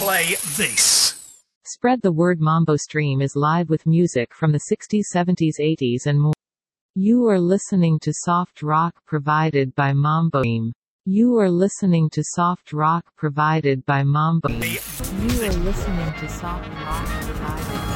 play this. Spread the word. Mambo Stream is live with music from the 60s, 70s, 80s and more. You are listening to soft rock provided by Mambo Stream. You are listening to soft rock provided by Mambo. You are listening to soft rock provided